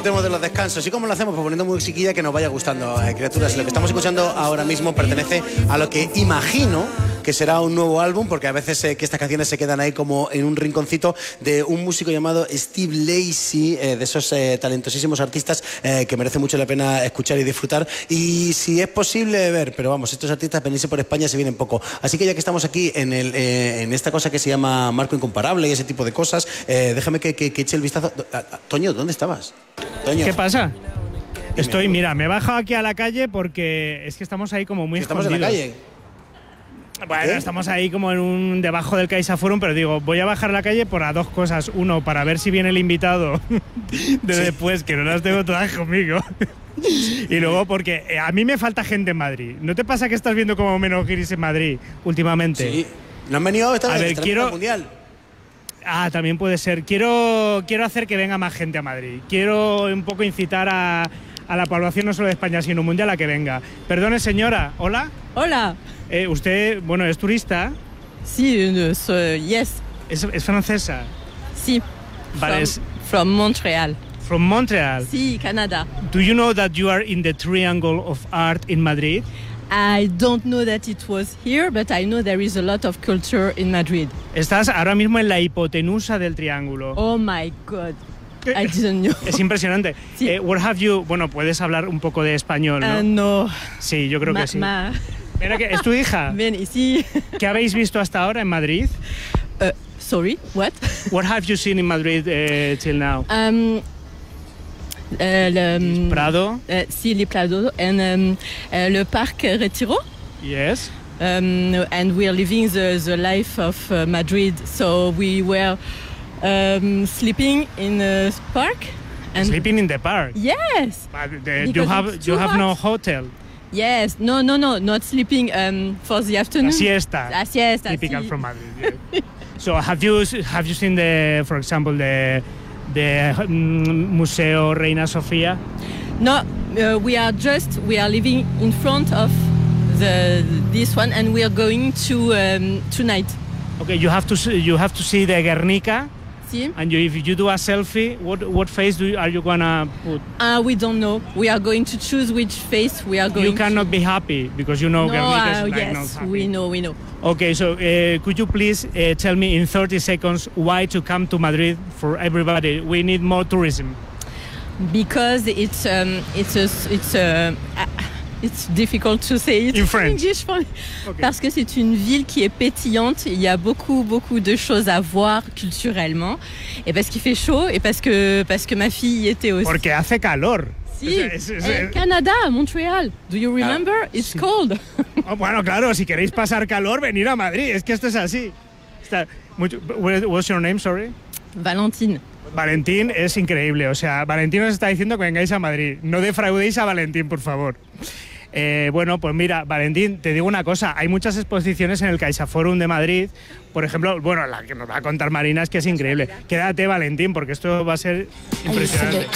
disfrutemos de los descansos. ¿Y cómo lo hacemos? Pues poniendo musiquilla que nos vaya gustando, criaturas. Lo que estamos escuchando ahora mismo pertenece a lo que imagino que será un nuevo álbum, porque a veces que estas canciones se quedan ahí como en un rinconcito de un músico llamado Steve Lacy, de esos talentosísimos artistas que merece mucho la pena escuchar y disfrutar. Y si es posible ver, pero vamos, estos artistas venirse por España se vienen poco. Así que ya que estamos aquí en esta cosa que se llama Marco Incomparable y ese tipo de cosas, déjame que eche el vistazo. Toño, ¿dónde estabas? Toño. ¿Qué pasa? Estoy, mira, me he bajado aquí a la calle porque es que estamos ahí como muy escondidos. ¿Estamos en la calle? Bueno, estamos ahí como debajo del CaixaForum, pero digo, voy a bajar a la calle por dos cosas. Uno, para ver si viene el invitado de después, que no las tengo todas conmigo. Y luego porque a mí me falta gente en Madrid. ¿No te pasa que estás viendo como menos guiris en Madrid últimamente? Sí. ¿No han venido esta vez? A ver, quiero... Mundial. También puede ser. Quiero hacer que venga más gente a Madrid. Quiero un poco incitar a la población no solo de España, sino mundial a que venga. Perdone, señora. ¿Hola? Hola. ¿Usted, bueno, es turista? Sí, yes. ¿Es francesa? Sí. Vale. From Montreal. From Montreal? Sí, Canada. Do you know that you are in the Triangle of Art in Madrid? I don't know that it was here, but I know there is a lot of culture in Madrid. Estás ahora mismo en la hipotenusa del triángulo. Oh my God. I didn't know. Es impresionante. Sí. What have you... Bueno, puedes hablar un poco de español, ¿no? No. Sí, yo creo que sí. Mira, ¿es tu hija? Ven, sí. ¿Qué habéis visto hasta ahora en Madrid? Sorry, what? What have you seen in Madrid till now? Prado? Sí, le Prado. And le Parque Retiro. Yes. And we are living the life of Madrid. So we were sleeping in the park. And sleeping in the park? Yes. But you have no hotel? Yes. No, not sleeping for the afternoon. La siesta. La siesta. Typical from Madrid. Yeah. So have you seen for example, the Museo Reina Sofía? No, we are living in front of this one, and we are going to tonight. Okay, you have to see the Guernica. Sí. And if you do a selfie, what face are you gonna put? We don't know. We are going to choose which face we are going. You cannot be happy because you know Guernica is like yes, not happy. we know. Okay, so could you please tell me in 30 seconds why to come to Madrid for everybody? We need more tourism. Because it's difficult to say it in French. English. Okay. Parce que c'est une ville qui est pétillante. Il y a beaucoup de choses à voir culturellement. Et parce qu'il fait chaud et parce que ma fille y était aussi. Porque hace calor. Sí, Canada, Montreal. Do you remember? It's cold. Oh, bueno, claro, si queréis pasar calor, venir a Madrid. Es que esto es así. What's your name, sorry? Valentín. Valentín es increíble. O sea, Valentín os está diciendo que vengáis a Madrid. No defraudéis a Valentín, por favor. Bueno, pues mira, Valentín, te digo una cosa. Hay muchas exposiciones en el CaixaForum de Madrid. Por ejemplo, bueno, la que nos va a contar Marina es que es increíble. Quédate, Valentín, porque esto va a ser impresionante.